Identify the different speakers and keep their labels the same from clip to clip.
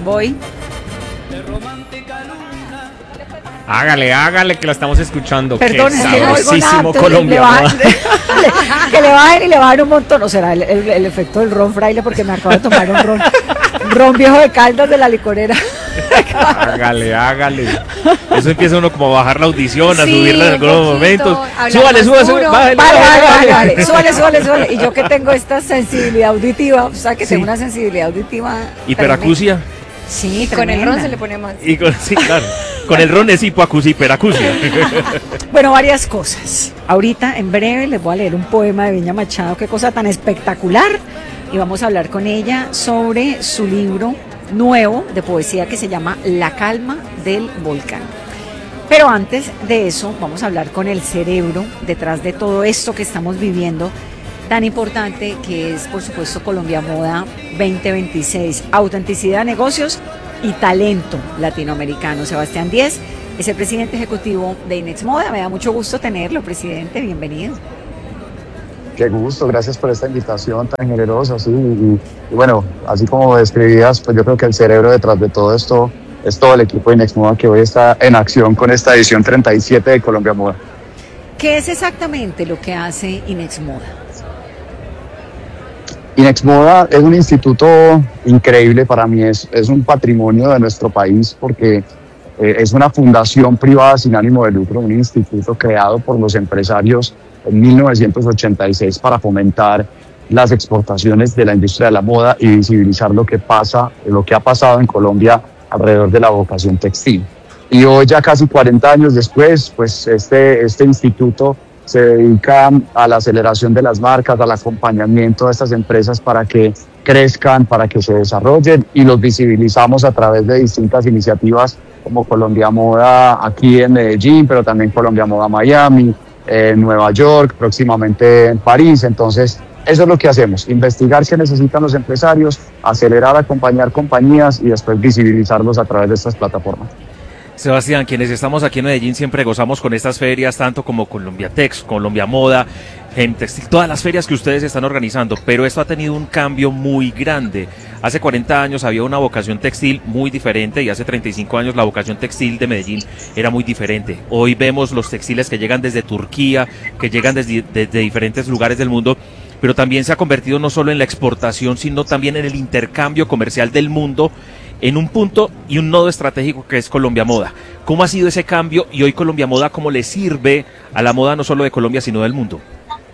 Speaker 1: Voy.
Speaker 2: Hágale, que la estamos escuchando.
Speaker 1: Perdón,
Speaker 2: Qué
Speaker 1: es que no oigo nada,
Speaker 2: sabrosísimo
Speaker 1: entonces
Speaker 2: Colombia.
Speaker 1: que le bajen y le bajen un montón. O será el efecto del ron fraile, porque me acabo de tomar un ron viejo de Caldas de la licorera.
Speaker 2: Hágale. Eso empieza uno como a bajar la audición, a subirla en algunos momentos.
Speaker 1: Súbale,
Speaker 2: Bájale.
Speaker 1: vale. Súbale. Y yo que tengo esta sensibilidad auditiva, o sea, que tengo una sensibilidad auditiva.
Speaker 2: Hiperacusia.
Speaker 1: Sí,
Speaker 3: con el ron se le pone más.
Speaker 2: Sí, claro. Con el ron es hiperacusia.
Speaker 1: Bueno, varias cosas. Ahorita, en breve, les voy a leer un poema de Viña Machado, qué cosa tan espectacular. Y vamos a hablar con ella sobre su libro nuevo de poesía que se llama La calma del volcán. Pero antes de eso, vamos a hablar con el cerebro detrás de todo esto que estamos viviendo, tan importante que es, por supuesto, Colombia Moda 2026. Autenticidad, negocios y talento latinoamericano. Sebastián Díez es el presidente ejecutivo de Inex Moda. Me da mucho gusto tenerlo, presidente. Bienvenido.
Speaker 4: Qué gusto, gracias por esta invitación tan generosa. Sí, y bueno, así como describías, pues yo creo que el cerebro detrás de todo esto es todo el equipo de Inex Moda que hoy está en acción con esta edición 37 de Colombia Moda.
Speaker 1: ¿Qué es exactamente lo que hace Inex Moda?
Speaker 4: Inex Moda es un instituto increíble para mí, es un patrimonio de nuestro país porque es una fundación privada sin ánimo de lucro, un instituto creado por los empresarios en 1986 para fomentar las exportaciones de la industria de la moda y visibilizar lo que ha pasado en Colombia alrededor de la vocación textil. Y hoy, ya casi 40 años después, pues este instituto se dedica a la aceleración de las marcas, al acompañamiento de estas empresas para que crezcan, para que se desarrollen, y los visibilizamos a través de distintas iniciativas como Colombia Moda aquí en Medellín, pero también Colombia Moda Miami, en Nueva York, próximamente en París. Entonces, eso es lo que hacemos: investigar qué necesitan los empresarios, acelerar, acompañar compañías y después visibilizarlos a través de estas plataformas.
Speaker 2: Sebastián, quienes estamos aquí en Medellín siempre gozamos con estas ferias, tanto como Colombia Tex, Colombia Moda, Gen Textil, todas las ferias que ustedes están organizando, pero esto ha tenido un cambio muy grande. Hace 40 años había una vocación textil muy diferente y hace 35 años la vocación textil de Medellín era muy diferente. Hoy vemos los textiles que llegan desde Turquía, que llegan desde diferentes lugares del mundo, pero también se ha convertido no solo en la exportación, sino también en el intercambio comercial del mundo, en un punto y un nodo estratégico que es Colombia Moda. ¿Cómo ha sido ese cambio y hoy Colombia Moda cómo le sirve a la moda no solo de Colombia sino del mundo?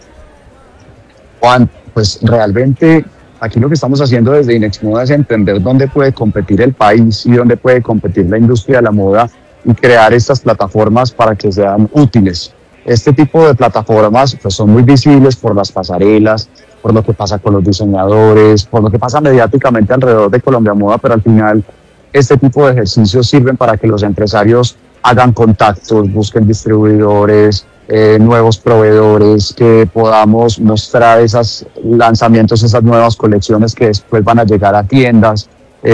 Speaker 4: Juan, pues realmente aquí lo que estamos haciendo desde Inex Moda es entender dónde puede competir el país y dónde puede competir la industria de la moda y crear estas plataformas para que sean útiles. Este tipo de plataformas pues, son muy visibles por las pasarelas, por lo que pasa con los diseñadores, por lo que pasa mediáticamente alrededor de Colombia Moda, pero al final este tipo de ejercicios sirven para que los empresarios hagan contactos, busquen distribuidores, nuevos proveedores, que podamos mostrar esos lanzamientos, esas nuevas colecciones que después van a llegar a tiendas.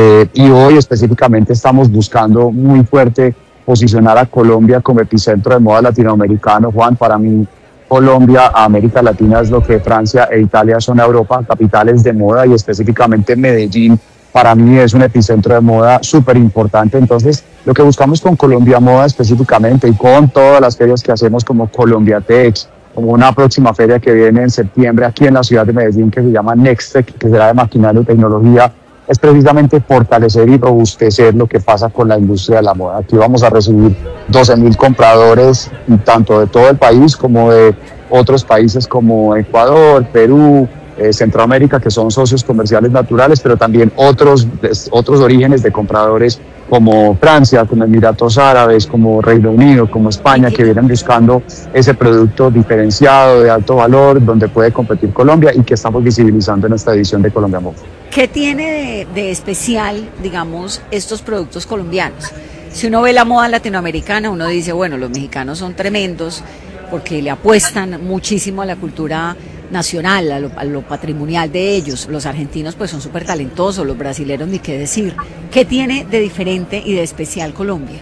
Speaker 4: Y hoy específicamente estamos buscando muy fuerte posicionar a Colombia como epicentro de moda latinoamericano. Juan, para mí Colombia a América Latina es lo que Francia e Italia son a Europa, capitales de moda, y específicamente Medellín para mí es un epicentro de moda súper importante. Entonces, lo que buscamos con Colombia Moda específicamente y con todas las ferias que hacemos como Colombia Tex, como una próxima feria que viene en septiembre aquí en la ciudad de Medellín que se llama Nextec, que será de maquinaria y tecnología, es precisamente fortalecer y robustecer lo que pasa con la industria de la moda. Aquí vamos a recibir 12,000 compradores, tanto de todo el país como de otros países como Ecuador, Perú, Centroamérica, que son socios comerciales naturales, pero también otros orígenes de compradores como Francia, como Emiratos Árabes, como Reino Unido, como España, que vienen buscando ese producto diferenciado, de alto valor, donde puede competir Colombia y que estamos visibilizando en esta edición de Colombia Moda.
Speaker 1: ¿Qué tiene de especial, digamos, estos productos colombianos? Si uno ve la moda latinoamericana, uno dice, bueno, los mexicanos son tremendos porque le apuestan muchísimo a la cultura nacional, a lo patrimonial de ellos. Los argentinos pues son súper talentosos, los brasileños ni qué decir. ¿Qué tiene de diferente y de especial Colombia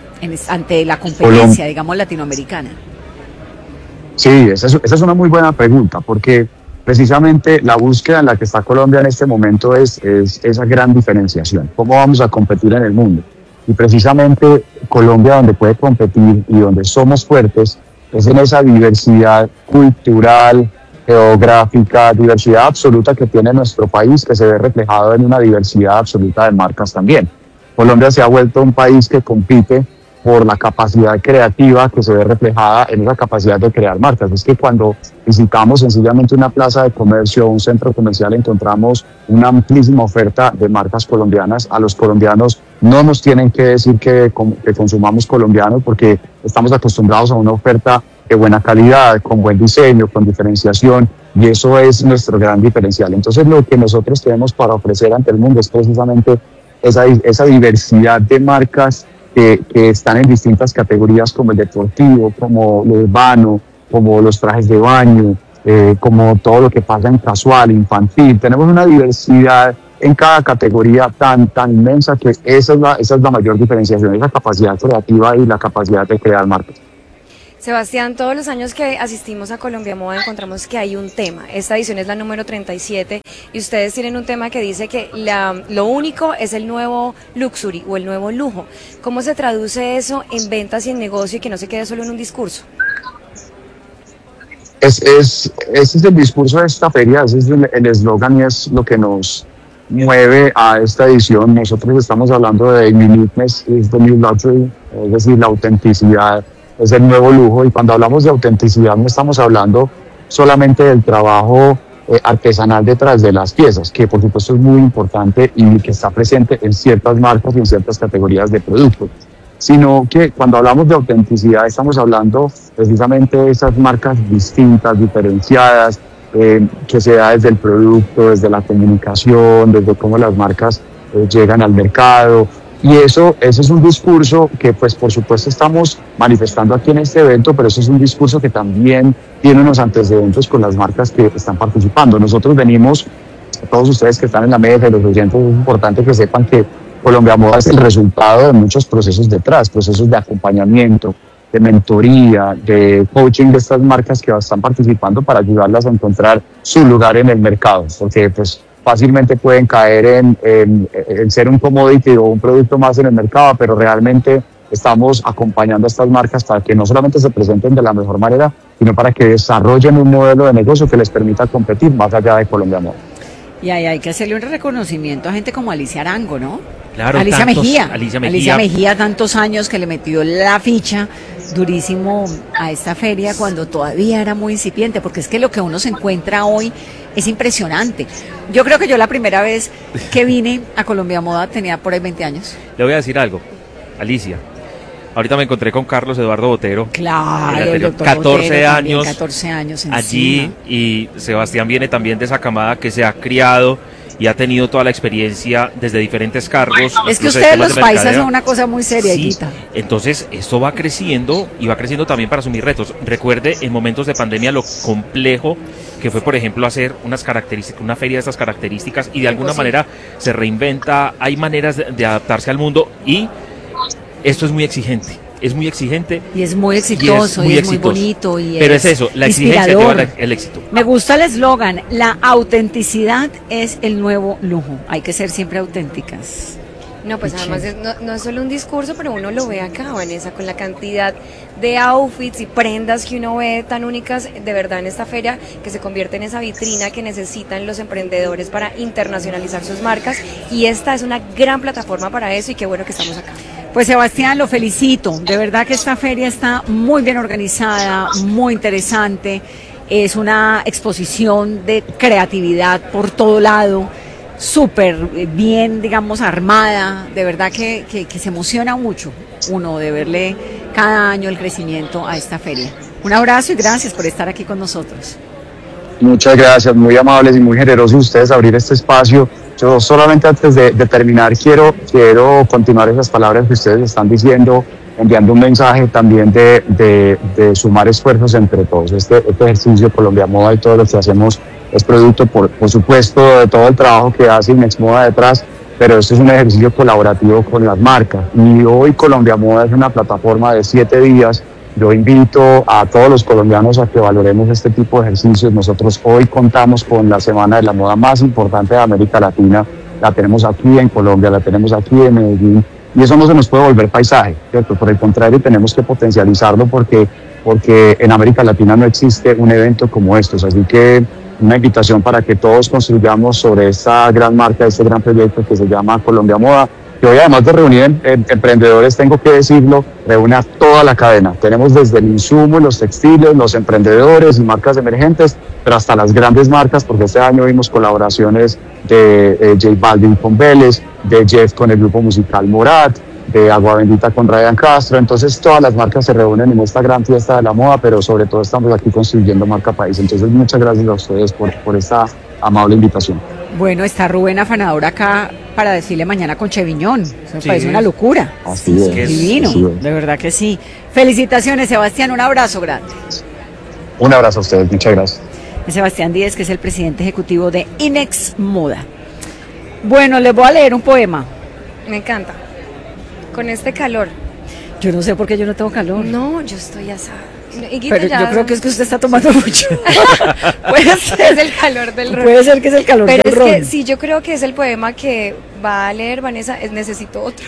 Speaker 1: ante la competencia, digamos, latinoamericana?
Speaker 4: Sí, esa es una muy buena pregunta, porque Precisamente la búsqueda en la que está Colombia en este momento es esa gran diferenciación. ¿Cómo vamos a competir en el mundo? Y precisamente Colombia, donde puede competir y donde somos fuertes, es en esa diversidad cultural, geográfica, diversidad absoluta que tiene nuestro país, que se ve reflejado en una diversidad absoluta de marcas también. Colombia se ha vuelto un país que compite por la capacidad creativa que se ve reflejada en esa capacidad de crear marcas. Es que cuando visitamos sencillamente una plaza de comercio o un centro comercial encontramos una amplísima oferta de marcas colombianas. A los colombianos no nos tienen que decir que consumamos colombiano porque estamos acostumbrados a una oferta de buena calidad, con buen diseño, con diferenciación, y eso es nuestro gran diferencial. Entonces lo que nosotros tenemos para ofrecer ante el mundo es precisamente esa diversidad de marcas que están en distintas categorías, como el deportivo, como lo urbano, como los trajes de baño, como todo lo que pasa en casual, infantil. Tenemos una diversidad en cada categoría tan inmensa que esa es la mayor diferenciación, esa capacidad creativa y la capacidad de crear marcas.
Speaker 3: Sebastián, todos los años que asistimos a Colombia Moda encontramos que hay un tema. Esta edición es la número 37 y ustedes tienen un tema que dice que lo único es el nuevo luxury o el nuevo lujo. ¿Cómo se traduce eso en ventas y en negocio y que no se quede solo en un discurso?
Speaker 4: Ese es el discurso de esta feria, ese es el eslogan y es lo que nos mueve a esta edición. Nosotros estamos hablando de uniqueness is the new luxury, es decir, la autenticidad es el nuevo lujo, y cuando hablamos de autenticidad no estamos hablando solamente del trabajo artesanal detrás de las piezas, que por supuesto es muy importante y que está presente en ciertas marcas y en ciertas categorías de productos, sino que cuando hablamos de autenticidad estamos hablando precisamente de esas marcas distintas, diferenciadas, que se da desde el producto, desde la comunicación, desde cómo las marcas llegan al mercado. Y ese es un discurso que pues por supuesto estamos manifestando aquí en este evento, pero eso es un discurso que también tiene unos antecedentes con las marcas que están participando. Nosotros venimos, todos ustedes que están en la mesa, los oyentes, es importante que sepan que Colombia Moda es el resultado de muchos procesos detrás, procesos de acompañamiento, de mentoría, de coaching de estas marcas que están participando para ayudarlas a encontrar su lugar en el mercado, porque pues fácilmente pueden caer en ser un commodity o un producto más en el mercado, pero realmente estamos acompañando a estas marcas para que no solamente se presenten de la mejor manera, sino para que desarrollen un modelo de negocio que les permita competir más allá de Colombia Moda.
Speaker 1: Y ahí hay que hacerle un reconocimiento a gente como Alicia Arango, ¿no?
Speaker 2: Claro,
Speaker 1: Alicia Mejía,
Speaker 2: tantos
Speaker 1: años que le metió la ficha durísimo a esta feria cuando todavía era muy incipiente, porque es que lo que uno se encuentra hoy es impresionante. Yo creo que yo la primera vez que vine a Colombia Moda tenía por ahí 20 años.
Speaker 2: Le voy a decir algo, Alicia. Ahorita me encontré con Carlos Eduardo Botero.
Speaker 1: Claro, el doctor
Speaker 2: 14
Speaker 1: Botero
Speaker 2: años,
Speaker 1: también, 14 años
Speaker 2: allí
Speaker 1: encima.
Speaker 2: Y Sebastián viene también de esa camada que se ha criado y ha tenido toda la experiencia desde diferentes cargos.
Speaker 1: Es que ustedes los paisas son una cosa muy seria,
Speaker 2: sí,
Speaker 1: Guita.
Speaker 2: entonces esto va creciendo y va creciendo también para asumir retos. Recuerde en momentos de pandemia lo complejo que fue, por ejemplo, hacer una feria de estas características y de alguna manera se reinventa, hay maneras de adaptarse al mundo y esto es muy exigente. Es muy exigente.
Speaker 1: Y es muy exitoso, y es muy bonito.
Speaker 2: Pero es eso, la exigencia lleva el éxito.
Speaker 1: Me gusta el eslogan, la autenticidad es el nuevo lujo. Hay que ser siempre auténticas.
Speaker 3: No, pues además no es solo un discurso, pero uno lo ve acá, Vanessa, con la cantidad de outfits y prendas que uno ve tan únicas de verdad en esta feria, que se convierte en esa vitrina que necesitan los emprendedores para internacionalizar sus marcas, y esta es una gran plataforma para eso, y qué bueno que estamos acá.
Speaker 1: Pues Sebastián, lo felicito, de verdad que esta feria está muy bien organizada, muy interesante, es una exposición de creatividad por todo lado, súper bien, digamos, armada, de verdad que se emociona mucho uno de verle cada año el crecimiento a esta feria. Un abrazo y gracias por estar aquí con nosotros.
Speaker 4: Muchas gracias, muy amables y muy generosos ustedes abrir este espacio. Yo solamente antes de terminar quiero continuar esas palabras que ustedes están diciendo, enviando un mensaje también de sumar esfuerzos entre todos. Este ejercicio Colombia Moda y todo lo que hacemos es producto, por supuesto, de todo el trabajo que hace Inex Moda detrás, pero este es un ejercicio colaborativo con las marcas. Y hoy Colombia Moda es una plataforma de 7 días Yo invito a todos los colombianos a que valoremos este tipo de ejercicios. Nosotros hoy contamos con la Semana de la Moda más importante de América Latina. La tenemos aquí en Colombia, la tenemos aquí en Medellín, y eso no se nos puede volver paisaje, ¿cierto? Por el contrario, tenemos que potencializarlo porque en América Latina no existe un evento como estos. Así que una invitación para que todos construyamos sobre esta gran marca, este gran proyecto que se llama Colombia Moda, que hoy, además de reunir emprendedores, tengo que decirlo, reúne a toda la cadena. Tenemos desde el insumo, los textiles, los emprendedores y marcas emergentes, pero hasta las grandes marcas, porque este año vimos colaboraciones de J Balvin con Vélez, de Jeff con el grupo musical Morat, de Agua Bendita con Ryan Castro. Entonces todas las marcas se reúnen en esta gran fiesta de la moda, pero sobre todo estamos aquí construyendo marca país. Entonces muchas gracias a ustedes por esta amable invitación.
Speaker 1: Bueno, está Rubén Afanador acá para decirle mañana con Cheviñón. Eso me
Speaker 2: Sí.
Speaker 1: parece una locura.
Speaker 4: Así es,
Speaker 1: Divino,
Speaker 4: así es.
Speaker 1: de verdad que sí. Felicitaciones, Sebastián, un abrazo grande.
Speaker 4: Un abrazo a ustedes, muchas gracias.
Speaker 1: Es Sebastián Díez, que es el presidente ejecutivo de Inex Moda. Bueno, les voy a leer un poema.
Speaker 3: Me encanta. Con este calor.
Speaker 1: Yo no sé por qué yo no tengo calor.
Speaker 3: No, yo estoy asada. Higuita,
Speaker 1: Pero
Speaker 3: ya-
Speaker 1: yo creo que es que usted está tomando mucho. Puede
Speaker 3: es
Speaker 1: ser.
Speaker 3: el calor del ron.
Speaker 1: Puede ser que es el calor
Speaker 3: Pero
Speaker 1: del
Speaker 3: es
Speaker 1: ron.
Speaker 3: que sí, yo creo que es el poema que va a leer Vanessa. Necesito otro.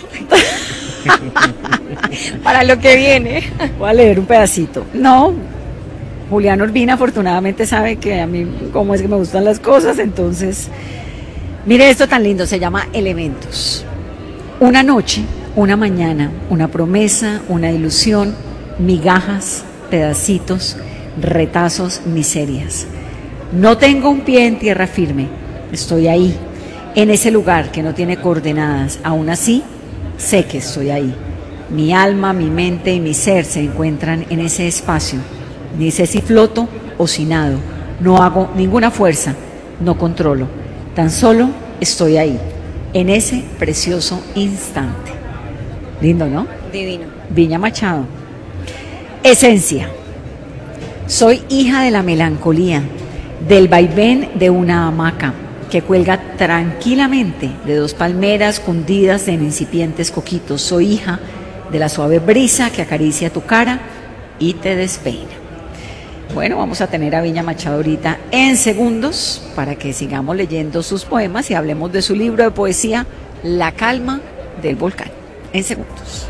Speaker 3: Para lo que viene.
Speaker 1: Voy a leer un pedacito. No, Julián Urbina afortunadamente sabe que a mí cómo es que me gustan las cosas, entonces, mire esto tan lindo, se llama Elementos. Una noche, una mañana, una promesa, una ilusión, migajas, pedacitos, retazos, miserias. No tengo un pie en tierra firme, estoy ahí, en ese lugar que no tiene coordenadas, aún así, sé que estoy ahí. Mi alma, mi mente y mi ser se encuentran en ese espacio. Ni sé si floto o si nado. No hago ninguna fuerza, no controlo. Tan solo estoy ahí, en ese precioso instante. Lindo, ¿no?
Speaker 3: Divino.
Speaker 1: Viña Machado. Esencia. Soy hija de la melancolía, del vaivén de una hamaca que cuelga tranquilamente de dos palmeras cundidas en incipientes coquitos. Soy hija de la suave brisa que acaricia tu cara y te despeina. Bueno, vamos a tener a Viña Machado ahorita en segundos para que sigamos leyendo sus poemas y hablemos de su libro de poesía, La calma del volcán. En segundos.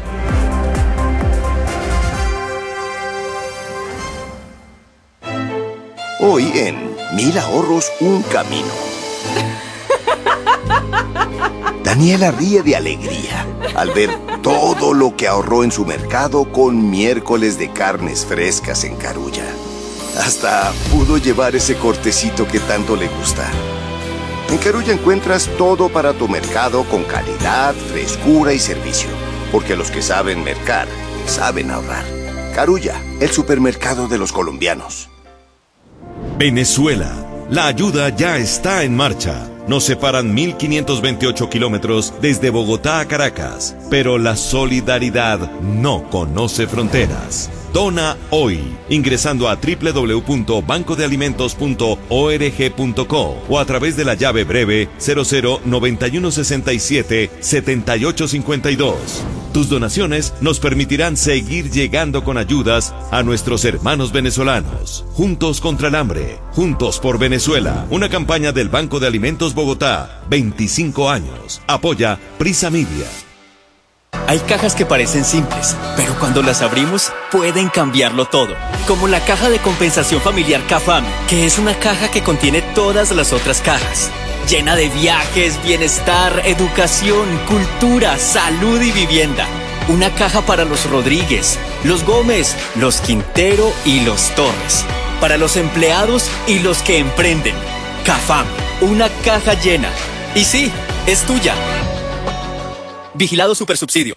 Speaker 5: Hoy en 1000 ahorros, un camino. Daniela ríe de alegría al ver todo lo que ahorró en su mercado con miércoles de carnes frescas en Carulla. Hasta pudo llevar ese cortecito que tanto le gusta. En Carulla encuentras todo para tu mercado con calidad, frescura y servicio. Porque los que saben mercar, saben ahorrar. Carulla, el supermercado de los colombianos.
Speaker 6: Venezuela. La ayuda ya está en marcha. Nos separan 1.528 kilómetros desde Bogotá a Caracas, pero la solidaridad no conoce fronteras. Dona hoy, ingresando a www.bancodealimentos.org.co o a través de la llave breve 0091677852. Tus donaciones nos permitirán seguir llegando con ayudas a nuestros hermanos venezolanos. Juntos contra el hambre, juntos por Venezuela. Una campaña del Banco de Alimentos Bogotá, 25 años. Apoya Prisa Media.
Speaker 7: Hay cajas que parecen simples, pero cuando las abrimos pueden cambiarlo todo. Como la caja de compensación familiar CAFAM, que es una caja que contiene todas las otras cajas. Llena de viajes, bienestar, educación, cultura, salud y vivienda. Una caja para los Rodríguez, los Gómez, los Quintero y los Torres. Para los empleados y los que emprenden. CAFAM, una caja llena. Y sí, es tuya. Vigilado Supersubsidio.